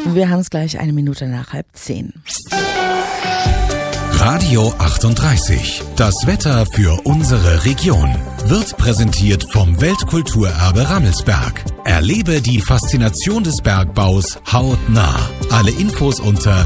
Wir haben es gleich 1 Minute nach 9:30. Radio 38. Das Wetter für unsere Region. Wird präsentiert vom Weltkulturerbe Rammelsberg. Erlebe die Faszination des Bergbaus hautnah. Alle Infos unter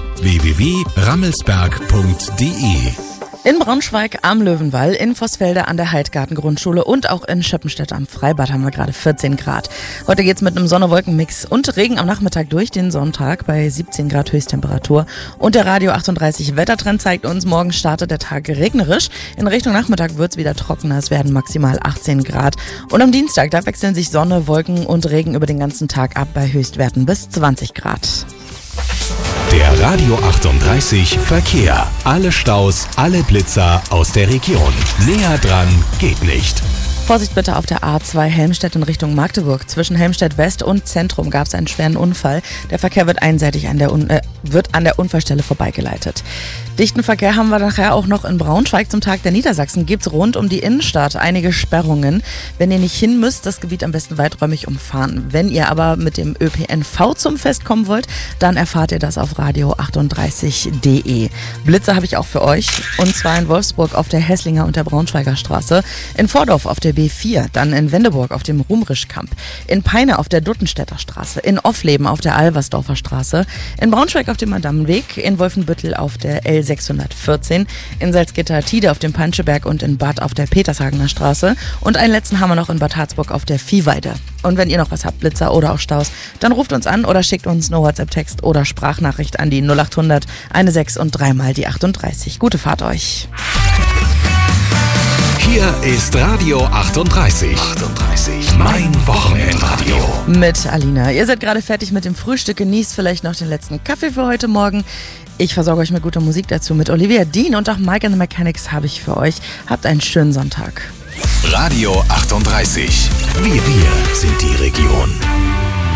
www.rammelsberg.de. In Braunschweig am Löwenwall, in Vossfelder an der Heidgarten-Grundschule und auch in Schöppenstedt am Freibad haben wir gerade 14 Grad. Heute geht's mit einem Sonne-Wolken-Mix und Regen am Nachmittag durch den Sonntag bei 17 Grad Höchsttemperatur. Und der Radio 38 Wettertrend zeigt uns, morgen startet der Tag regnerisch. In Richtung Nachmittag wird's wieder trockener, es werden maximal 18 Grad. Und am Dienstag, da wechseln sich Sonne, Wolken und Regen über den ganzen Tag ab bei Höchstwerten bis 20 Grad. Der Radio 38 Verkehr. Alle Staus, alle Blitzer aus der Region. Näher dran geht nicht. Vorsicht bitte auf der A2 Helmstedt in Richtung Magdeburg. Zwischen Helmstedt West und Zentrum gab es einen schweren Unfall. Der Verkehr wird einseitig an der Unfallstelle vorbeigeleitet. Dichten Verkehr haben wir nachher auch noch in Braunschweig. Zum Tag der Niedersachsen gibt es rund um die Innenstadt einige Sperrungen. Wenn ihr nicht hin müsst, das Gebiet am besten weiträumig umfahren. Wenn ihr aber mit dem ÖPNV zum Fest kommen wollt, dann erfahrt ihr das auf radio38.de. Blitze habe ich auch für euch. Und zwar in Wolfsburg auf der Hesslinger und der Braunschweiger Straße. In Vordorf auf der B4, dann in Wendeburg auf dem Ruhmrischkamp, in Peine auf der Duttenstädter Straße, in Offleben auf der Alversdorfer Straße, in Braunschweig auf dem Madamenweg, in Wolfenbüttel auf der L614, in Salzgitter-Tide auf dem Panscheberg und in Bad auf der Petershagener Straße und einen letzten haben wir noch in Bad Harzburg auf der Viehweide. Und wenn ihr noch was habt, Blitzer oder auch Staus, dann ruft uns an oder schickt uns eine WhatsApp-Text oder Sprachnachricht an die 0800 16 und 3 mal die 38. Gute Fahrt euch! Hier ist Radio 38. Mein Wochenendradio. Mit Alina. Ihr seid gerade fertig mit dem Frühstück. Genießt vielleicht noch den letzten Kaffee für heute Morgen. Ich versorge euch mit guter Musik dazu. Mit Olivia Dean und auch Mike and the Mechanics habe ich für euch. Habt einen schönen Sonntag. Radio 38. Wir sind die Region.